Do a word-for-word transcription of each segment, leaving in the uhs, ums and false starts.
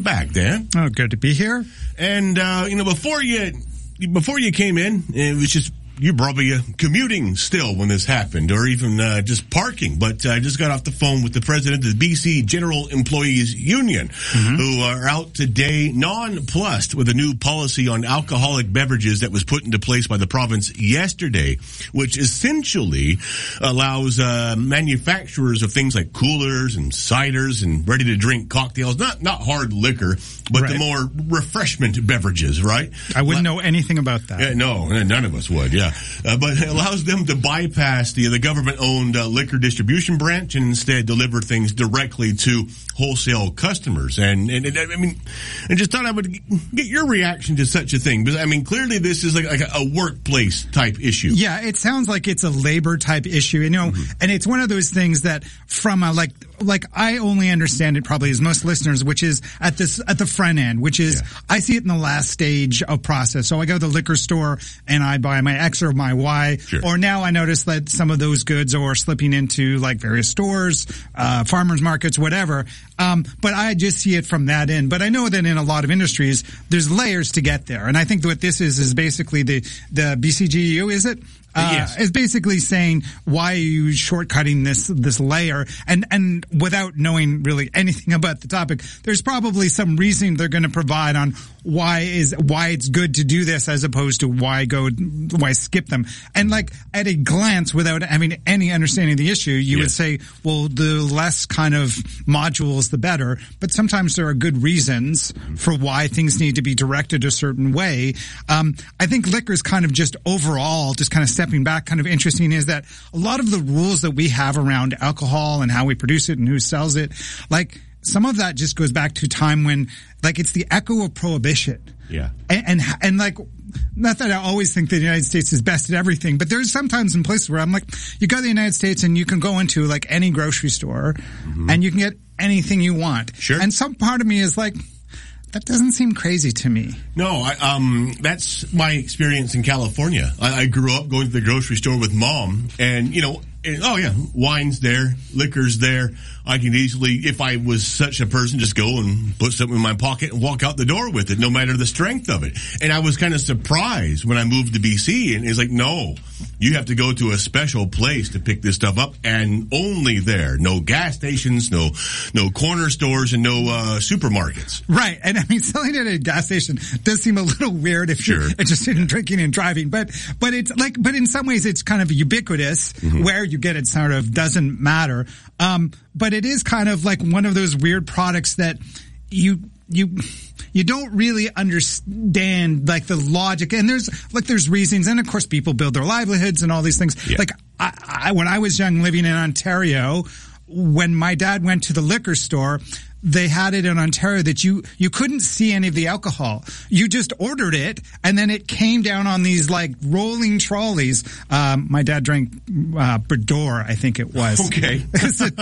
back, Dan. Oh, good to be here. And, uh, you know, before you, before you came in, it was just, you're probably uh, commuting still when this happened, or even uh, just parking. But I uh, just got off the phone with the president of the B C General Employees Union, mm-hmm. who are out today nonplussed with a new policy on alcoholic beverages that was put into place by the province yesterday, which essentially allows uh, manufacturers of things like coolers and ciders and ready-to-drink cocktails, not not hard liquor, but right. the more refreshment beverages, right? I wouldn't La- know anything about that. Yeah, no, none of us would, yeah. Uh, but it allows them to bypass the, the government-owned uh, liquor distribution branch and instead deliver things directly to wholesale customers. And, and, and I mean, I just thought I would get your reaction to such a thing. Because, I mean, clearly this is like, like a, a workplace type issue. Yeah, it sounds like it's a labor type issue, you know, mm-hmm. and it's one of those things that from a, like, like I only understand it probably as most listeners, which is at this, at the front end, which is, yeah. I see it in the last stage of process. So I go to the liquor store and I buy my X or my Y, sure. or now I notice that some of those goods are slipping into like various stores, uh, farmers markets, whatever. Um, but I just see it from that end. But I know that in a lot of industries, there's layers to get there. And I think what this is, is basically the, the B C G U, is it? Uh, yes. Is basically saying, why are you shortcutting this, this layer? And, and without knowing really anything about the topic, there's probably some reason they're going to provide on why is, why it's good to do this as opposed to why go, why skip them. And like at a glance, without having any understanding of the issue, you yes. would say, well, the less kind of modules, the better. But sometimes there are good reasons for why things need to be directed a certain way. Um, I think liquor is kind of just overall, just kind of stepping back, kind of interesting is that a lot of the rules that we have around alcohol and how we produce it and who sells it, like some of that just goes back to time when, like, it's the echo of prohibition. Yeah. And, and, and like, not that I always think that the United States is best at everything, but there's sometimes in places where I'm like, you go to the United States and you can go into like any grocery store mm-hmm. and you can get anything you want. Sure. And some part of me is like, that doesn't seem crazy to me. No, I, um, that's my experience in California. I, I grew up going to the grocery store with mom, and, you know, and, oh yeah, wine's there, liquor's there. I can easily, if I was such a person, just go and put something in my pocket and walk out the door with it, no matter the strength of it. And I was kind of surprised when I moved to B C, and it's like, no, you have to go to a special place to pick this stuff up, and only there. No gas stations, no no corner stores, and no uh, supermarkets. Right, and I mean, selling it at a gas station does seem a little weird if sure. you're interested in drinking and driving, but but it's like, but in some ways it's kind of ubiquitous, mm-hmm. where you get it sort of doesn't matter. Um, but it is kind of like one of those weird products that you, you, you don't really understand like the logic. And there's like, there's reasons. And of course people build their livelihoods and all these things. Yeah. Like I, I, when I was young living in Ontario, when my dad went to the liquor store, they had it in Ontario that you, you couldn't see any of the alcohol. You just ordered it, and then it came down on these, like, rolling trolleys. Um, my dad drank, uh, Bredor, I think it was. Okay. It's a,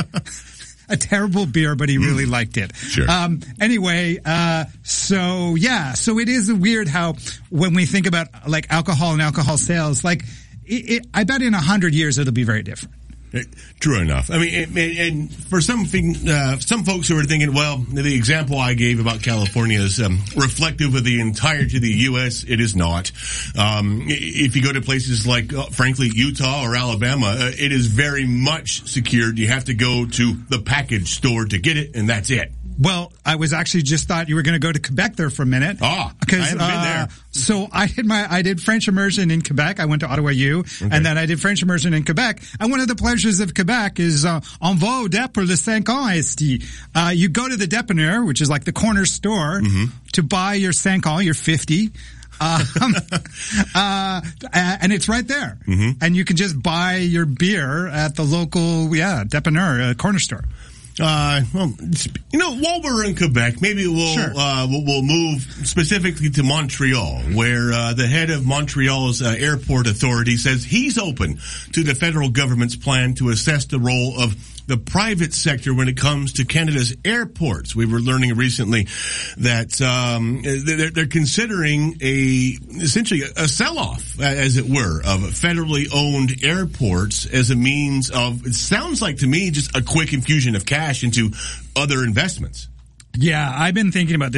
a terrible beer, but he really liked it. Sure. Um, anyway, uh, so, yeah. So it is weird how, when we think about, like, alcohol and alcohol sales, like, it, it, I bet in a hundred years it'll be very different. True enough. I mean, it, and for some uh, some folks who are thinking, well, the example I gave about California is um, reflective of the entirety of the U S. It is not. Um, if you go to places like, uh, frankly, Utah or Alabama, uh, it is very much secured. You have to go to the package store to get it, and that's it. Well, I was actually just thought you were going to go to Quebec there for a minute. Ah, I haven't uh, been there. So I did my, I did French immersion in Quebec. I went to Ottawa U, okay. and then I did French immersion in Quebec. And one of the pleasures of Quebec is, uh, on va au dep pour le cinq ans, esti. Uh, you go to the dépanneur, which is like the corner store, mm-hmm. to buy your cinq ans, your fifty. Um, uh, and it's right there. Mm-hmm. And you can just buy your beer at the local, yeah, dépanneur, uh, corner store. Uh, well, you know, while we're in Quebec, maybe we'll, sure. uh, we'll, we'll move specifically to Montreal, where, uh, the head of Montreal's uh, airport authority says he's open to the federal government's plan to assess the role of the private sector when it comes to Canada's airports. We were learning recently that um, they're, they're considering a essentially a sell-off, as it were, of federally owned airports as a means of, it sounds like to me, just a quick infusion of cash into other investments. Yeah, I've been thinking about this.